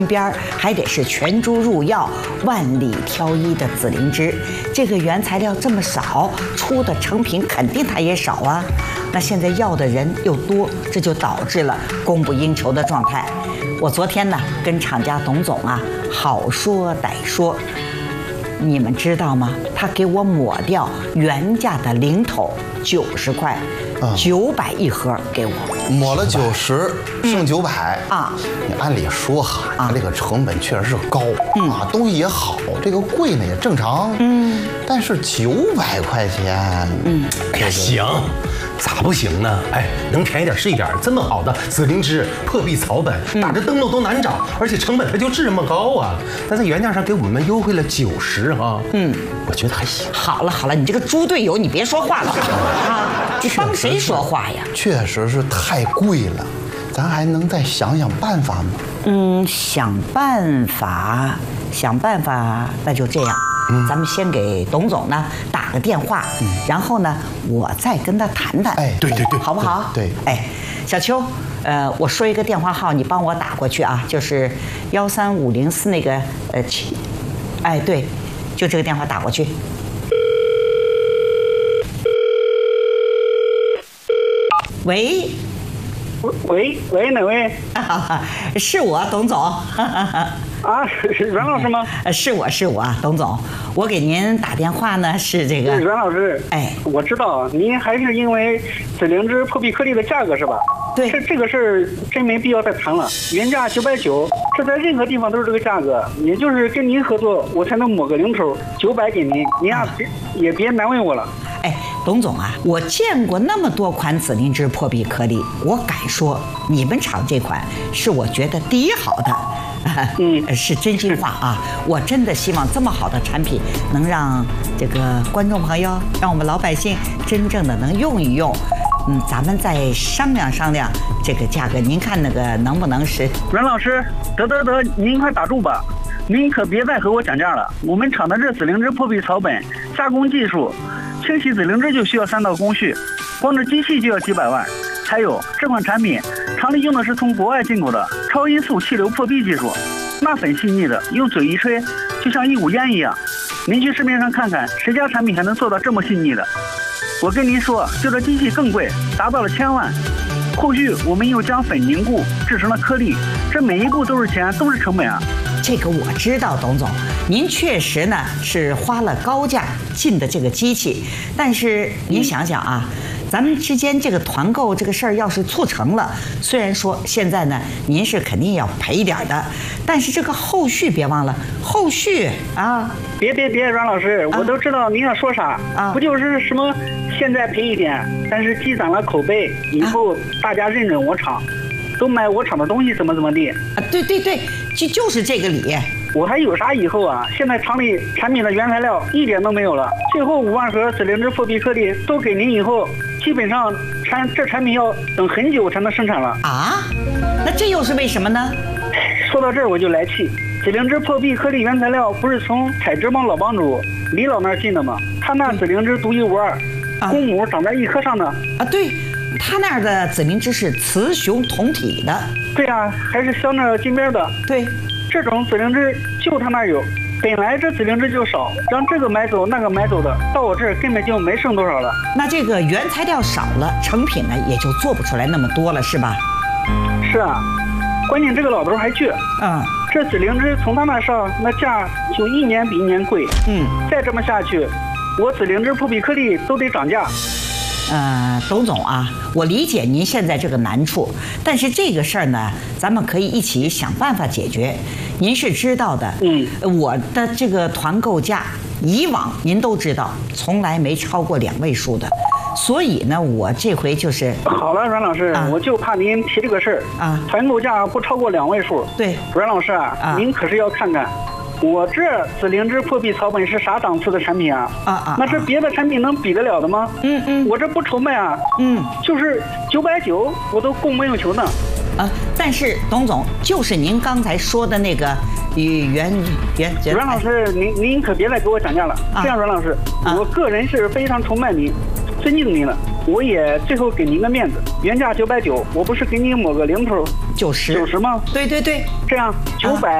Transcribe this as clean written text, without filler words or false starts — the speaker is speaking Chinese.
边还得是全株入药、万里挑一的紫灵芝。这个原材料这么少，出的成品肯定它也少啊。那现在要的人又多，这就导致了供不应求的状态。我昨天呢跟厂家董总啊好说歹说，你们知道吗？他给我抹掉原价的零头90块，900一盒给我， 抹了90，剩900 啊。 你按理说哈，它这个成本确实是高啊，东西也好，这个贵呢也正常。但是900块钱， 哎呀，行。咋不行呢？哎，能便宜点是一点。这么好的紫灵芝、破壁草本，打着灯笼都难找，而且成本它就这么高啊！但在原价上给我们优惠了90哈。我觉得还行。 好了，你这个猪队友，你别说话了啊！你帮谁说话呀？ 确实是太贵了，咱还能再想想办法吗？ 想办法，那就这样。咱们先给董总呢打个电话，然后呢我再跟他谈谈。 哎，对， 好不好？ 对。 哎，小邱，我说一个电话号，你帮我打过去啊，就是13504那个哎，对，就这个电话打过去。喂， 哪位？ 是我，董总。 啊，是袁老师吗？ 是我，董总，我给您打电话呢，是这个。 袁老师， 哎， 我知道您还是因为紫灵芝破壁颗粒的价格是吧？ 对， 这个事儿真没必要再谈了。原价990，这在任何地方都是这个价格。也就是跟您合作，我才能抹个零头900给您，您啊也别难为我了。 哎，董总啊，我见过那么多款紫灵芝破壁颗粒，我敢说你们厂这款是我觉得第一好的。是真心话啊！我真的希望这么好的产品能让这个观众朋友，让我们老百姓真正的能用一用。咱们再商量这个价格，您看那个能不能是？ 袁老师，得，您快打住吧，您可别再和我讲价了。我们厂的这紫灵芝破壁草本加工技术，清洗紫灵芝就需要3道工序，光这机器就要几百万。还有这款产品，厂里用的是从国外进口的超音速气流破壁技术，那很细腻的，用嘴一吹，就像一股烟一样。您去市面上看看，谁家产品还能做到这么细腻的？我跟您说，就这机器更贵，达到了1000万。后续我们又将粉凝固制成了颗粒，这每一步都是钱，都是成本啊。 这个我知道，董总，您确实呢是花了高价进的这个机器，但是您想想啊。咱们之间这个团购这个事儿要是促成了，虽然说现在呢您是肯定要赔一点的，但是这个后续别忘了，后续啊， 别，阮老师，我都知道您要说啥啊，不就是什么现在赔一点，但是积攒了口碑，以后大家认准我厂，都买我厂的东西，怎么地啊？ 对，就是这个理。 我还有啥以后啊？现在厂里产品的原材料一点都没有了，最后5万盒紫灵芝破壁颗粒都给您以后，基本上这产品要等很久才能生产了啊！那这又是为什么呢？ 说到这儿我就来气，紫灵芝破壁颗粒原材料不是从采芝帮老帮主李老那儿进的吗？他那紫灵芝独一无二，公母长在一棵上的啊，对，他那儿的紫灵芝是雌雄同体的。 对啊，还是镶着金边的。对。这种紫灵芝就他那儿有，本来这紫灵芝就少，让这个买走那个买走的，到我这儿根本就没剩多少了。 那这个原材料少了，成品呢也就做不出来那么多了，是吧？ 是啊，关键这个老头还倔。这紫灵芝从他那上，那价就一年比一年贵。再这么下去，我紫灵芝破壁颗粒都得涨价。 董总啊，我理解您现在这个难处，但是这个事儿呢，咱们可以一起想办法解决。您是知道的，我的这个团购价，以往您都知道，从来没超过2位数的，所以呢，我这回就是好了，阮老师，我就怕您提这个事儿啊，团购价不超过2位数。对，阮老师啊，您可是要看看。我这紫灵芝破壁草本是啥档次的产品啊？那这别的产品能比得了的吗？我这不愁卖啊。就是990，我都供不应求呢。 但是董总，就是您刚才说的那个袁老师，您可别再给我讲价了。这样，阮老师，我个人是非常崇拜您， 尊敬您了，我也最后给您个面子，原价990，我不是给您抹个零头 90吗？ 吗？ 对对对， 这样900。